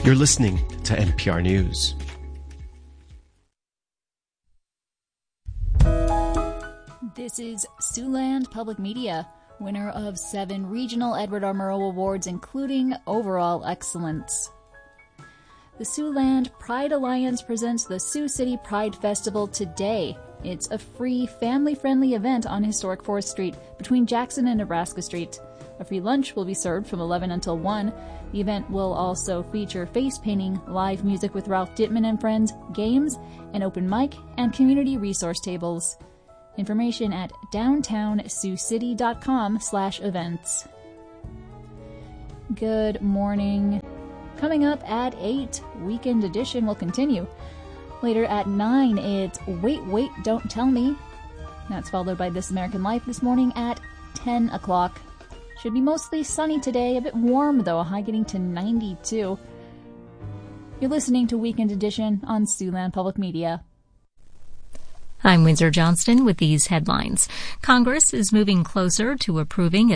You're listening to NPR News. This is Siouxland Public Media, winner of 7 regional Edward R. Murrow Awards, including Overall Excellence. The Siouxland Pride Alliance presents the Sioux City Pride Festival today. It's a free, family-friendly event on historic 4th Street between Jackson and Nebraska Street. A free lunch will be served from 11 until 1. The event will also feature face painting, live music with Ralph Dittman and friends, games, an open mic, and community resource tables. Information at downtownsiouxcity.com/events. Good morning. Coming up at 8, Weekend Edition will continue. Later at 9, it's Wait, Wait, Don't Tell Me. That's followed by This American Life this morning at 10 o'clock. Should be mostly sunny today, a bit warm though, a high getting to 92. You're listening to Weekend Edition on Siouxland Public Media. I'm Windsor Johnston with these headlines. Congress is moving closer to approving